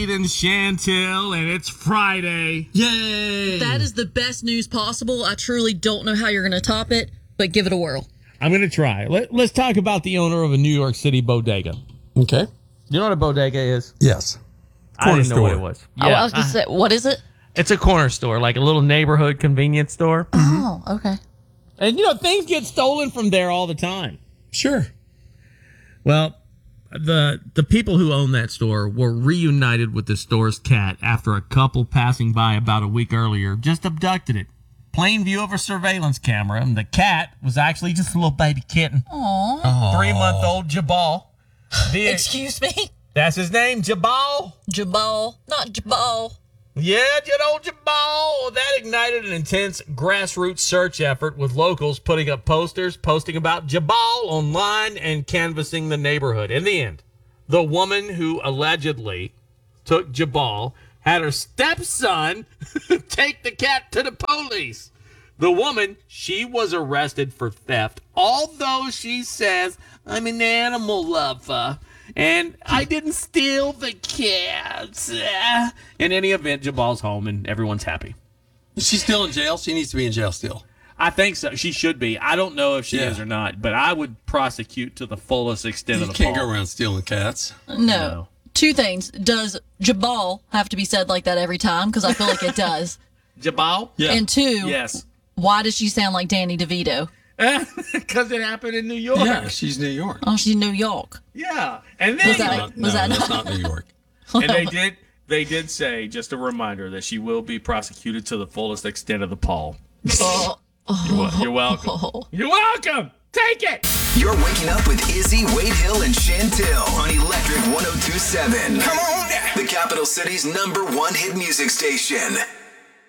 and Chantil, and it's Friday. Yay! That is the best news possible. I truly don't know how you're going to top it, but give it a whirl. I'm going to try. Let's talk about the owner of a New York City bodega. Okay. You know what a bodega is? Yes. I didn't know what it was. I was going to say, what is it? It's a corner store, like a little neighborhood convenience store. Oh, okay. And, things get stolen from there all the time. Sure. Well, the people who own that store were reunited with the store's cat after a couple passing by about a week earlier just abducted it. Plain view of a surveillance camera, and the cat was actually just a little baby kitten. Aww. 3-month-old Jabal. Excuse me? That's his name, Jabal. Jabal, not Jabal. Yeah, good old Jabal. That ignited an intense grassroots search effort with locals putting up posters, posting about Jabal online, and canvassing the neighborhood. In the end, the woman who allegedly took Jabal had her stepson take the cat to the police. The woman, she was arrested for theft, although she says, I'm an animal lover, and I didn't steal the cat. In any event, Jabal's home, and everyone's happy. Is she still in jail? She needs to be in jail still. I think so. She should be. I don't know if she is or not, but I would prosecute to the fullest extent of the You can't law. go around stealing cats. No. Two things. Does Jabal have to be said like that every time? Because I feel like it does. Jabal? Yeah. And two, Yes. why does she sound like Danny DeVito? Because it happened in New York. Yeah, she's New York. Oh, she's New York. Yeah. And then That's not New York. and they did say, just a reminder, that she will be prosecuted to the fullest extent of the paw. You're welcome. You're welcome. Take it. You're waking up with Izzy, Wade Hill, and Chantil on Electric 102.7. Come on. The capital city's #1 hit music station.